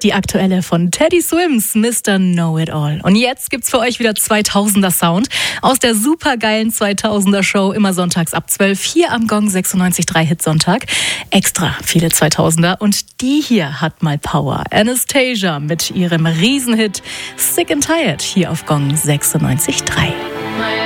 Die aktuelle von Teddy Swims, Mr. Know-It-All. Und jetzt gibt's für euch wieder 2000er Sound aus der supergeilen 2000er Show, immer sonntags ab 12 hier am Gong 96.3 Hitsonntag. Extra viele 2000er und die hier hat mal Power. Anastasia mit ihrem Riesenhit Sick and Tired hier auf Gong 96.3.